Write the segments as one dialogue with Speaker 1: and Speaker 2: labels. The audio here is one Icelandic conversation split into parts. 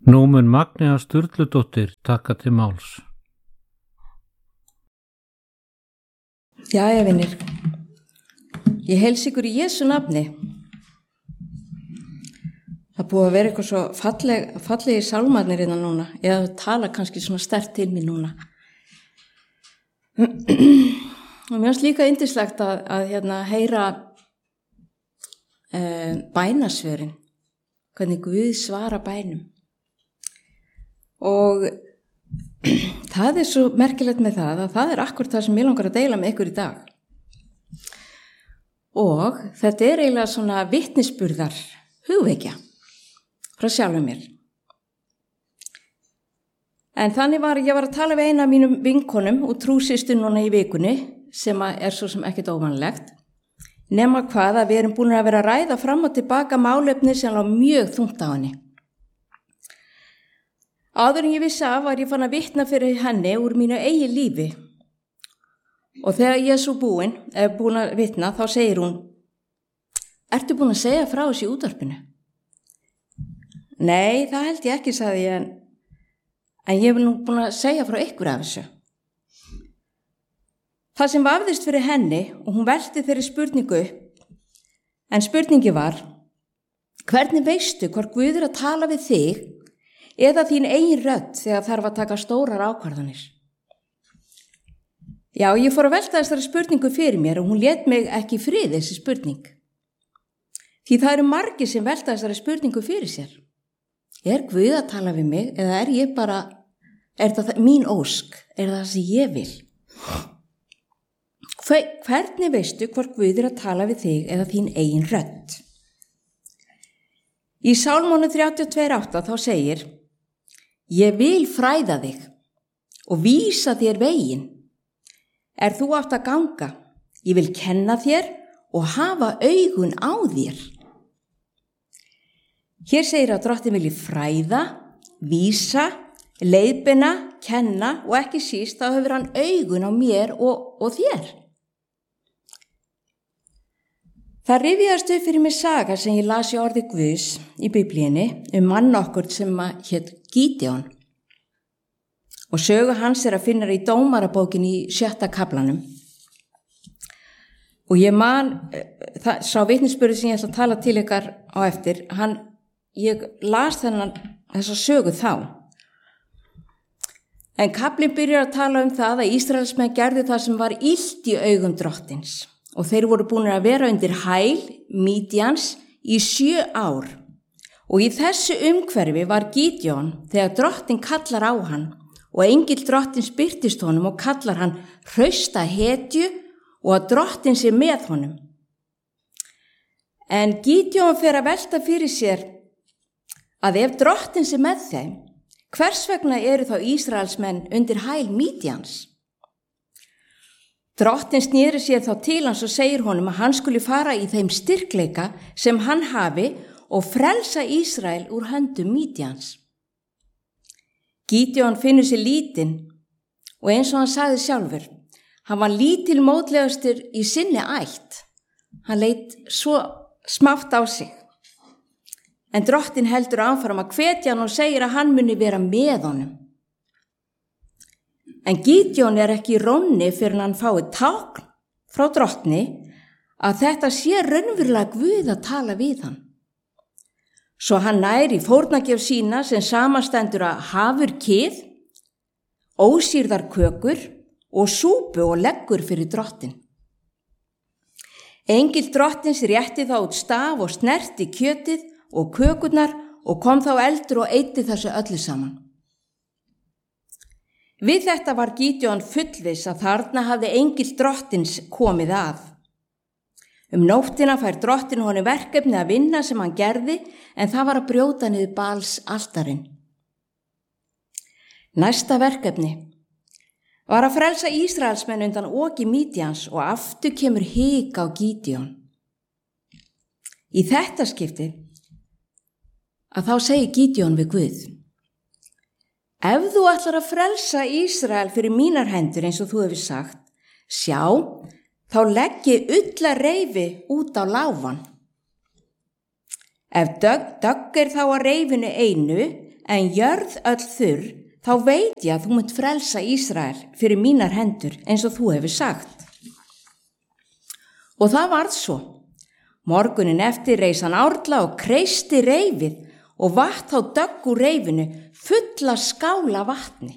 Speaker 1: Nú mun Magnea Sturludóttir taka til máls.
Speaker 2: Jæja, vinir. Ég heilsa ykkur í Jesú nafni. Það búið að vera eitthvað svo fallegi sálmarnir innan núna. Ég tala kannski svona sterkt til mín núna. Og mér finnst líka yndislegt að heyra bænasvörin. Hvernig Guð svara bænum. Og það er svo merkilegt með það að það er akkurat það sem ég langar að deila með ykkur í dag. Og þetta er eiginlega svona vitnisburðar hugvekja frá sjálfum mér. En þannig ég var að tala við eina af mínum vinkonum og trúsystur núna í vikunni sem er svo sem ekkert óvanlegt. Nema hvað að við erum búin að vera að ræða fram og tilbaka málefni sem lá mjög þungt á henni. Áður en ég vissi af var ég fann að vitna fyrir henni úr mínu eigin lífi. Og þegar ég er svo búin að vitna, þá segir hún: Ertu búin að segja frá þessu í útvarpinu? Nei, það held ég ekki, sagði ég, en ég hef nú búin að segja frá ykkur af þessu. Það sem vafðist fyrir henni og hún velti þeirri spurningu upp, en spurningi var: Hvernig veistu hvort Guð er að tala við þig eða þín eigin rödd þegar þarf að taka stórar ákvarðanir? Já, ég fór að velta þessari spurningu fyrir mér og hún lét mig ekki í friði, þessi spurning. Því það eru margir sem velta þessari spurningu fyrir sér. Er Guð að tala við mig eða er það mín ósk? Er það sem ég vil? Hvernig veistu hvort Guð er að tala við þig eða þín eigin rödd? Í Sálmónu 32:8 þá segir: Ég vil fræða þig og vísa þér veginn. Er þú átt að ganga? Ég vil kenna þér og hafa augun á þér. Hér segir að Drottinn vilji fræða, vísa, leiðbeina, kenna og ekki síst þá hefur hann augun á mér og þér. Það rifjaðist upp fyrir mig saga sem ég las í orði Guðs í Biblíunni mann okkur sem hét Gídeon. Og sögu hans er að finna í Dómarabókin í 6. kaflanum. Og ég sá vitnisburði sem ég ætla að tala til ykkar á eftir, ég las þessa sögu þá. En kaflinn byrjar að tala það að Ísraelsmenn gerðu það sem var illt í augum Drottins. Og þeir voru búin að vera undir hæl Mídjans í 7 ár. Og í þessu umhverfi var Gídeon þegar Drottinn kallar á hann og engill Drottins birtist honum og kallar hann hrausta hetju og að Drottinn sé með honum. En Gídeon fer að velta fyrir sér að ef Drottinn sé með þeim, hvers vegna eru þá Ísraelsmenn undir hæl Mídjans? Drottinn sneri sér þá til hans og segir honum að hann skuli fara í þeim styrkleika sem hann hafi og frelsa Ísrael úr höndum Mídjans. Gídeon finnur sér lítinn og eins og hann sagði sjálfur, hann var lítil mótlegastur í sinni ætt. Hann leit svo smátt á sig. En Drottinn heldur áfram að hvetja hann og segir að hann muni vera með honum. En Gídeon er ekki í rónni fyrir hann fái tákn frá Drottni að þetta sé raunverulega Guð að tala við hann. Svo hann nær í fórnagjöf sína sem samanstendur að hafurkið, ósýrðar kökur og súpu og leggur fyrir Drottinn. Engill Drottins rétti þá út staf og snerti kjötið og kökurnar og kom þá eldur og eyddi þessu öllu saman. Við þetta var Gídeon fullviss að þarna hafði engill Drottins komið að. Nóttina fær Drottinn honum verkefni að vinna sem hann gerði, en það var að brjóta niður Baals altarinn. Næsta verkefni var að frelsa Ísraelsmenn undan oki Mídjans og aftur kemur hik á Gídeon. Í þetta skipti að þá segir Gídeon við Guð: Ef þú ætlar að frelsa Ísrael fyrir mínar hendur eins og þú hefur sagt, sjá, þá legg ég ullarreifi út á láfan. Ef dögg er þá á reifinu einu, en jörð öll þurr, þá veit ég að þú munt frelsa Ísrael fyrir mínar hendur eins og þú hefur sagt. Og það varð svo. Morgunin eftir reis hann árla og kreisti reifið og vatt þá dögg úr reifinu fulla skála vatni.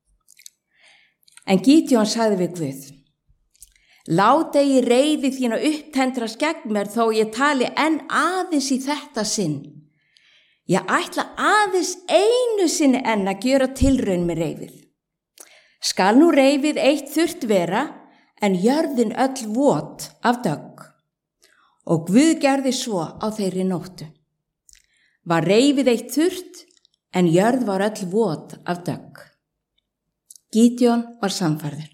Speaker 2: En Gídeon sagði við Guð: Lát eigi reiði þína upptendrast gegn mér þó ég tali enn aðeins í þetta sinn. Ég ætla aðeins einu sinni enn að gjöra tilraun með reifið. Skal nú reifið eitt þurrt vera, en jörðin öll vot af dögg. Og Guð gerði svo á þeirri nóttu. Var reifið eitt þurrt, en jörð var öll vot af dögg. Gídeon var sannfærður.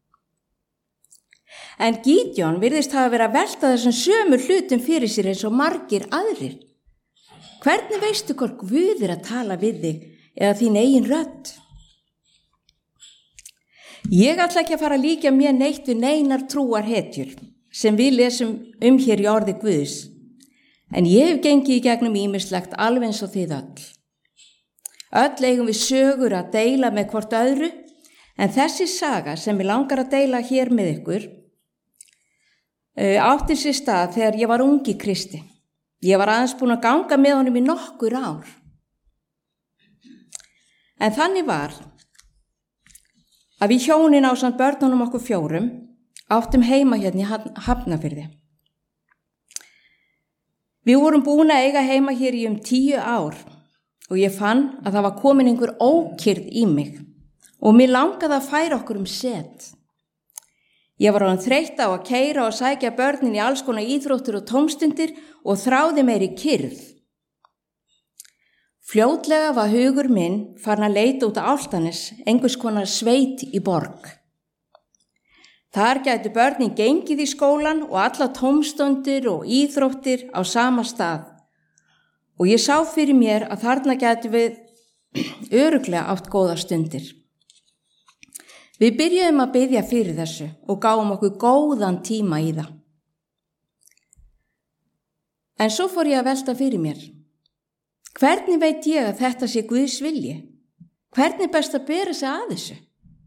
Speaker 2: En Gídeon virðist hafa verið að velta þessum sömu hlutum fyrir sér eins og margir aðrir. Hvernig veistu hvort Guð að tala við þig eða þín eigin rödd? Ég ætla ekki að fara að líkja mér neitt við neinar trúarhetjur sem við lesum hér í orði Guðs, en ég hef gengið í gegnum ýmislegt alveg eins og þið öll. Öll eigum við sögur að deila með hvort öðru, en þessi saga sem ég langar að deila hér með ykkur átti sér stað þegar ég var ung í Kristi. Ég var aðeins búin að ganga með honum í nokkur ár. En þannig var að við hjónin ásamt börnunum okkur 4 áttum heima hérna í Hafnarfirði. Við vorum búin að eiga heima hér í 10 ár og ég fann að það var komin einhver ókyrrð í mig og mér langaði að færa okkur set. Ég var orðin þreytt á að keyra og sækja börnin í alls konar íþróttir og tómstundir og þráði meiri kyrrð. Fljótlega var hugur minn farin að leita út á Álftanes, einhvers konar sveit í borg. Þar gætu börnin gengið í skólan og alla tómstundir og íþróttir á sama stað. Og ég sá fyrir mér að þarna gætu við örugglega átt góðar stundir. Við byrjuðum að biðja fyrir þessu og gáum okkur góðan tíma í það. En svo fór ég að velta fyrir mér. Hvernig veit ég að þetta sé Guðs vilji? Hvernig best að bera sig að þessu?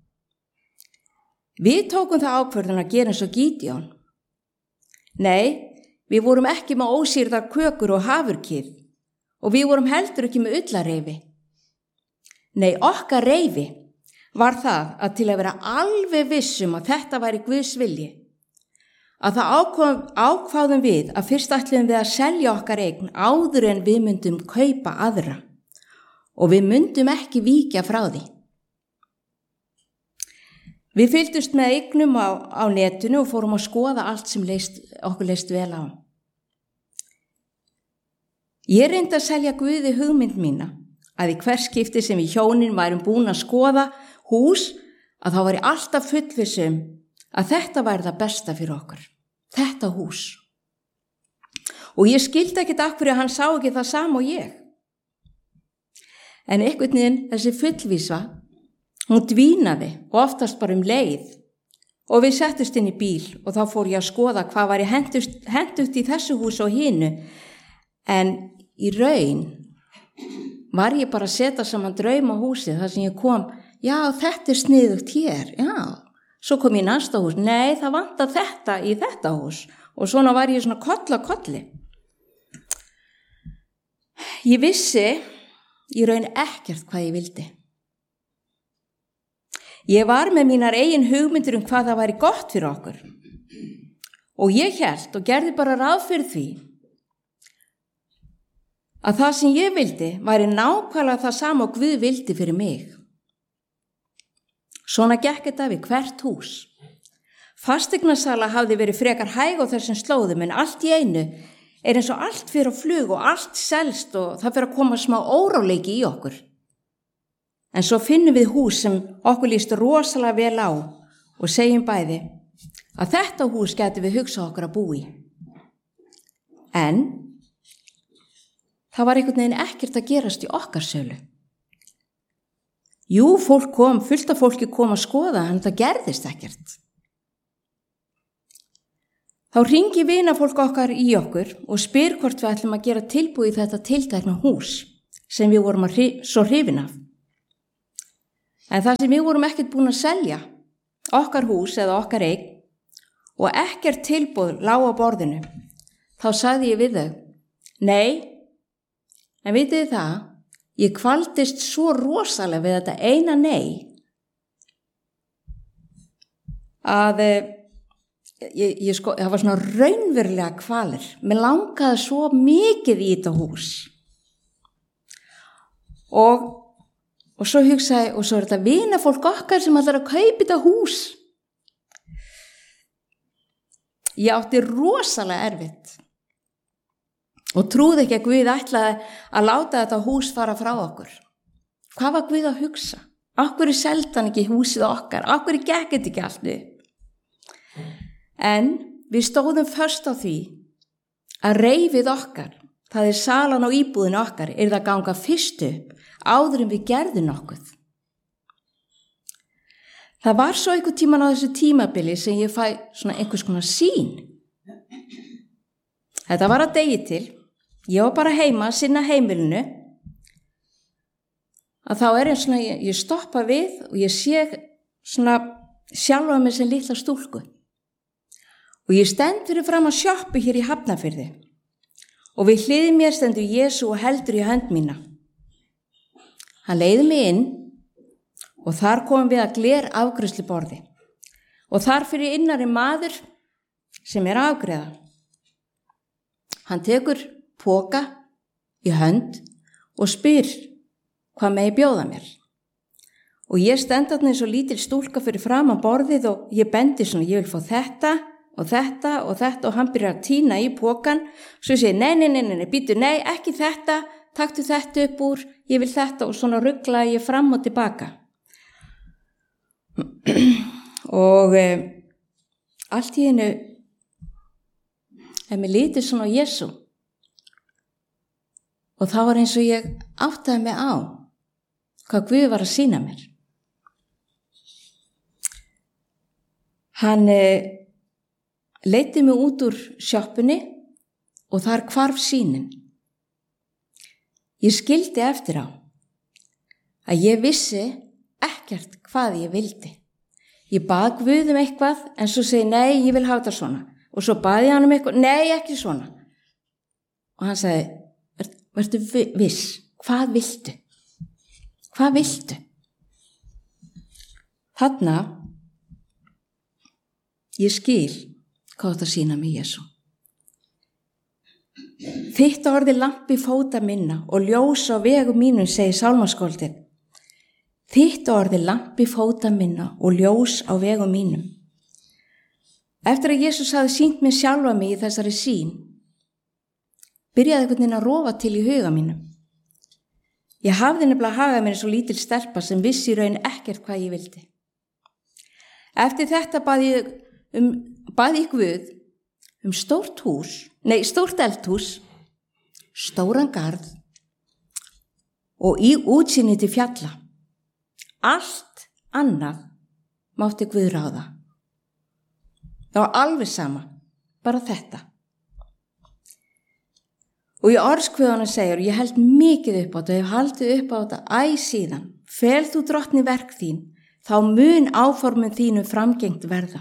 Speaker 2: Við tókum það ákvörðun að gera eins og Gídeon. Nei, við vorum ekki með ósýrðar kökur og hafurkýr og við vorum heldur ekki með ullarreifi. Nei, okkar reifi var það að til að vera alveg vissum að þetta væri Guðs vilji, að það ákváðum við að fyrst ætluðum við að selja okkar eign áður en við myndum kaupa aðra og við myndum ekki víkja frá því. Við fylgdust með eignum á netinu og fórum að skoða allt sem okkur leist vel á. Ég reyndi að selja Guði hugmynd mína að í hvers skipti sem við hjónin værum búin að skoða hús, að þá væri alltaf fullvissum að þetta væri það besta fyrir okkur, þetta hús. Og ég skildi ekkert af hverju hann sá ekki það sama og ég. En einhvern veginn þessi fullvísa, hún dvínaði og oftast bara leið og við settust inn í bíl og þá fór ég að skoða hvað væri hentugt í þessu hús og hinu, en í raun var ég bara að setja saman draumahúsið þar sem ég kom. Já, þetta sniðugt hér, já. Svo kom ég í næsta hús, nei, það vantar þetta í þetta hús. Og svona var ég svona koll á kolli. Ég vissi í raun ekkert hvað ég vildi. Ég var með mínar eigin hugmyndir hvað það væri gott fyrir okkur. Og ég hélt og gerði bara ráð fyrir því að það sem ég vildi væri nákvæmlega það sama og Guð vildi fyrir mig. Svona gekk þetta við hvert hús. Fasteignasala hafði verið frekar hæg á þessum slóðum, en allt í einu eins og allt fyrir á flug og allt selst og það fyrir að koma smá óráleiki í okkur. En svo finnum við hús sem okkur líst rosalega vel á og segjum bæði að þetta hús gæti við hugsað okkur að búa í. En það var einhvern veginn ekkert að gerast í okkar sölu. Jú, fullt af fólki kom að skoða, en það gerðist ekkert. Þá hringi vinafólk okkar í okkur og spyr hvort við ætlum að gera tilbúið í þetta tiltekna hús. sem við vorum svo hrifin af. En það sem við vorum ekkert búin að selja, okkar hús eða okkar eign, og ekkert tilboð lá á borðinu, þá sagði ég við þau, nei, en vitið þið það, ég kvaldist svo rosalega við þetta eina nei, að það var svona raunverulega kvalir. Mér langaði svo mikið í þetta hús. Og svo hugsaði, og svo þetta vinafólk okkar sem ætlar að kaupa þetta hús. Ég átti rosalega erfitt og trúði ekki að Guð ætlaði að láta þetta hús fara frá okkur. Hvað var Guð að hugsa? Af hverju seldi hann ekki húsið okkar? Af hverju gekk þetta ekki allt upp? En við stóðum föst á því að reifið okkar, það salan á íbúðinu okkar, það ganga fyrst upp áður en við gerðum nokkuð. Það var svo einhver tíman á þessu tímabili sem ég fæ svona einhvers konar sýn. Þetta var að degi til, ég var bara heima að sinna heimilinu, að þá eins svona, ég stoppa við og ég sé svona sjálfa mig sem litla stúlku. Og ég stend fyrir fram að sjoppu hér í Hafnarfirði og við hliðið mér stendur Jesú og heldur í hönd mína. Hann leiði mig inn og þar komum við að gler afgreiðsluborði og þar fyrir innari maður sem að afgreiða. Hann tekur poka í hönd og spyr hvað megi bjóða mér. Og ég stend þarna eins og lítil stúlka fyrir framan borðið og ég bendi svona, ég vil fá þetta og þetta og þetta og hann byrjar að tína í pokan. Svo ég segi, nei, býtu, nei, ekki þetta, taktu þetta upp úr, ég vil þetta og svona ruglaði ég fram og tilbaka. Og allt í einu mér lítið svona á Jesú og það var eins og ég áttaði mig á hvað Guð var að sýna mér. Hann leiddi mig út úr sjoppunni og þar hvarf sýnin. Ég skildi eftir á að ég vissi ekkert hvað ég vildi. Ég bað Guð eitthvað en svo segi nei, ég vil hafa þetta svona. Og svo baði hann eitthvað, nei, ekki svona. Og hann sagði, vertu viss, hvað viltu? Hvað viltu? Þarna, ég skil hvað þetta sýna mig Jesú. Þitt orði lampi fóta minna og ljós á vegum mínum, segir sálmaskáldið. Þitt orði lampi fóta minna og ljós á vegum mínum. Eftir að Jesús hafði sýnt mér sjálfa mig í þessari sýn, byrjaði einhvern veginn að rofa til í huga mínum. Ég hafði nefnilega hagað mér svo lítil stelpa sem vissi í raun ekkert hvað ég vildi. Eftir þetta baði ég Guð stórt eldhús, stóran garð og í útsýni til fjalla. Allt annað mátti Guð ráða. Það var alveg sama, bara þetta. Og í orðskvöðunum segir, ég held mikið upp á þetta, ég hef haldið upp á þetta æ síðan. Fel þú drottni verk þín, þá mun áformum þínu framgengt verða.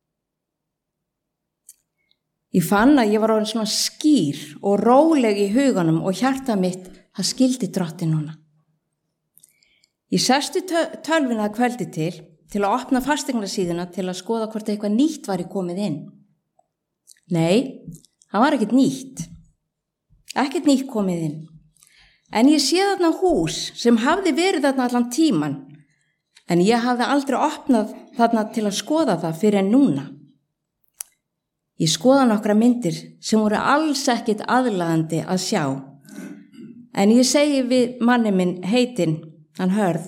Speaker 2: Ég fann að ég var orðin svona skýr og róleg í huganum og hjarta mitt, það skildi drottin núna. Ég sesti tölvuna að kvöldi til að opna fasteignasíðuna til að skoða hvort eitthvað nýtt var komið inn. Nei, það var ekkert nýtt. Ekkert nýtt komið inn. En ég sé þarna hús sem hafði verið þarna allan tíman, en ég hafði aldrei opnað þarna til að skoða það fyrir en núna. Ég skoða nokkra myndir sem voru alls ekkert aðlaðandi að sjá. En ég segi við manni minn heitinn, hann Hörð,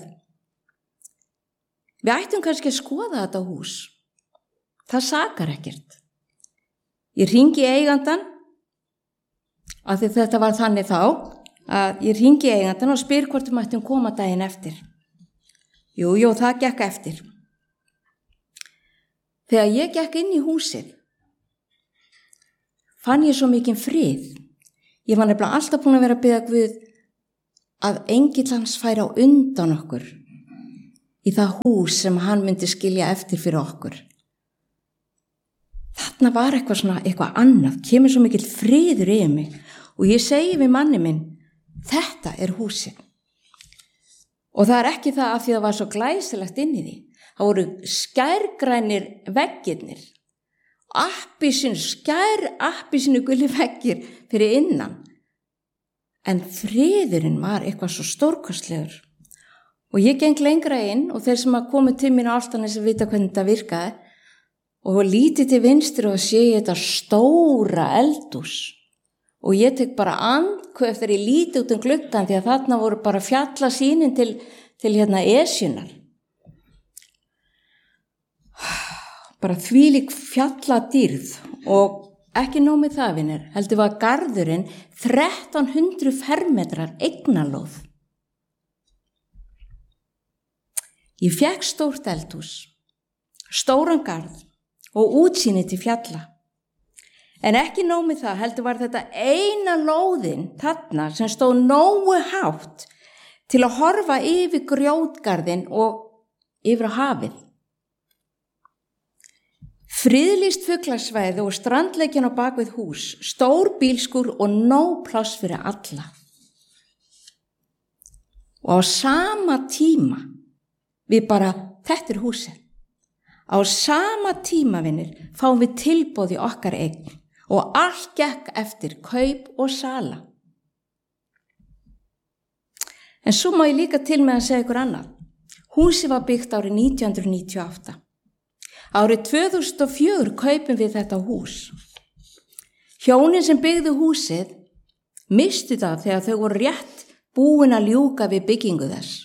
Speaker 2: við ættum kannski að skoða þetta hús. Það sakar ekkert. Ég hringi eigandann, af því þetta var þannig þá, að ég hringi eigandann og spyr hvort við mættum koma daginn eftir. Jú, það gekk eftir. Þegar ég gekk inn í húsið, fann ég svo mikinn frið. Ég var nefnilega alltaf búin að vera að biðja Guð að engill hans færi á undan okkur í það hús sem hann myndi skilja eftir fyrir okkur. Þarna var eitthvað annað, kemur svo mikill friður yfir mig og ég segi við manni minn, þetta húsið. Og það ekki það af því það var svo glæsilegt inn í því. Það voru skærgrænir veggirnir, appelsínu guli veggir fyrir innan. En friðurinn var eitthvað svo stórkostlegur. Og ég geng lengra inn og þeir sem komu til mín á Álftanesi vita hvernig þetta virkaði og lítið til vinstri og sé ég þetta stóra eldhús. Og ég tek bara andköf eftir ég líti út gluggann því að þarna voru bara fjallasýnin til Esjunar. Bara þvílík fjalladýrð og ekki nóg með það, vinir, heldur var garðurinn 1300 fermetrar eignalóð. Ég fékk stórt eldhús, stóran garð og útsýni til fjalla. En ekki nóg með það, heldur var þetta eina lóðin þarna sem stóð nógu hátt til að horfa yfir grjótgarðinn og yfir á hafið. Friðlýst fuglasvæði og strandleikjan á bakvið hús, stór bílskur og nóg pláss fyrir alla. Og á sama tíma, við bara, þetta húsið. Á sama tíma, vinir, fáum við tilboð í okkar eign og allt gekk eftir kaup og sala. En svo má ég líka til með að segja ykkur annað. Húsið var byggt árið 1998. Árið 2004 kaupum við þetta hús. Hjónin sem byggðu húsið mistu það þegar þau voru rétt búin að ljúka við byggingu þess.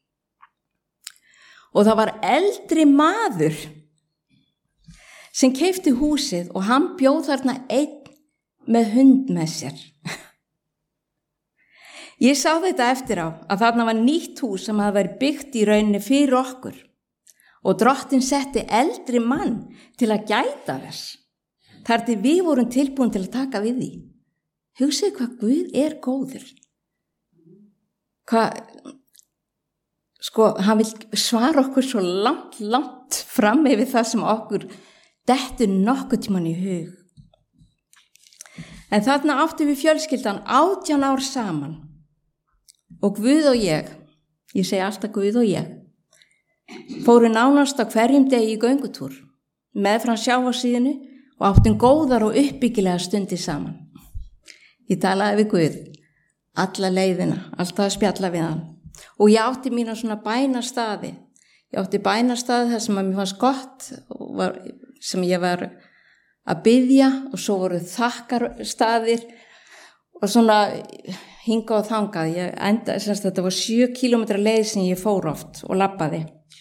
Speaker 2: Og það var eldri maður sem keypti húsið og hann bjóð þarna einn með hund með sér. Ég sá þetta eftir á að þarna var nýtt hús sem hafði verið byggt í rauninni fyrir okkur og drottinn setti eldri mann til að gæta þess. Þar til við vorum tilbúin til að taka við því. Hugsið hvað Guð góður. Hann vil svara okkur svo langt fram yfir það sem okkur dettur nokkuð tímann í hug. En þarna áttum við fjölskyldan 18 ár saman og Guð og ég segi alltaf Guð og ég, fóru nánast á hverjum degi í göngutúr meðfram sjávarsíðinu og áttum góðar og uppbyggilega stundir saman. Ég talaði við Guð alla leiðina, alltaf að spjalla við hann. Og ég átti mína svona bænastaði. Ég átti bænastaði þar sem að mér fannst gott, sem ég var að biðja og svo voru þakkarstaðir og svona hingað og þangað. Þetta var 7 kílómetra leið sem ég fór oft og labbaði.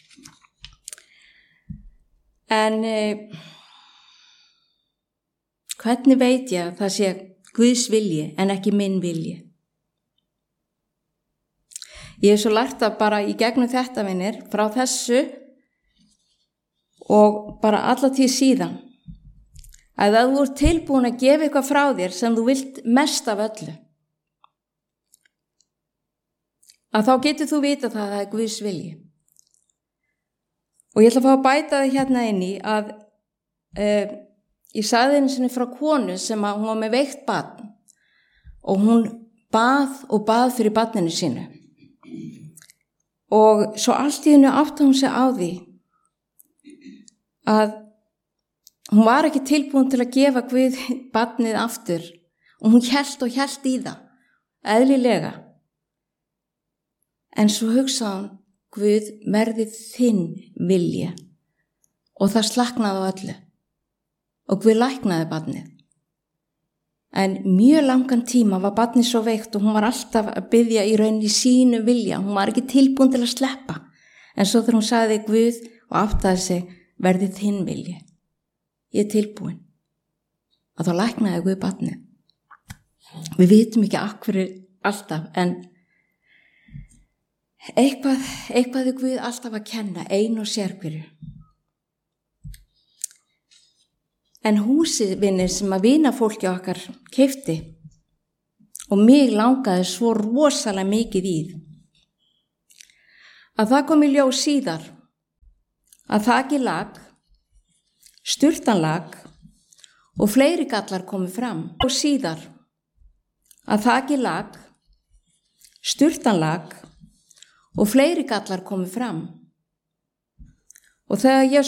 Speaker 2: En hvernig veit ég að það sé Guðs vilji en ekki minn vilji? Ég svo lært að bara í gegnum þetta, vinir, frá þessu og bara alla tíð síðan, að þú ert tilbúin að gefa eitthvað frá þér sem þú vilt mest af öllu, að þá getur þú vita það er Guðs vilji. Og ég ætla að fá að bæta það hérna inn í að ég sagði einu sinni frá konu sem að hún var með veikt barn og hún bað fyrir barninu sínu. Og svo allt í hennu átti hún sig á því að hún var ekki tilbúin til að gefa Guð barnið aftur og hún hélt í það, eðlilega. En svo hugsaði hún, Guð, verði þinn vilji og það slaknaði á öllu og Guð læknaði barnið. En mjög langan tíma var barnið svo veikt og hún var alltaf að biðja í rauninni sínu vilja. Hún var ekki tilbúin til að sleppa. En svo þegar hún sagði Guð og áttaði sig, verði þinn vilji. Ég tilbúin. Að þá læknaði Guð barnið. Við vitum ekki af hverju alltaf, en eitthvað er Guð alltaf að kenna, ein og sérhverju. En húsið, vinir, sem að vinafólki okkar keypti og mig langaði svo rosalega mikið í. Að það kom í ljós síðar að þakið lag, sturtan lag og fleiri gallar komu fram. Og síðar að þakið lag, sturtan lag og fleiri gallar komu fram. Og þegar ég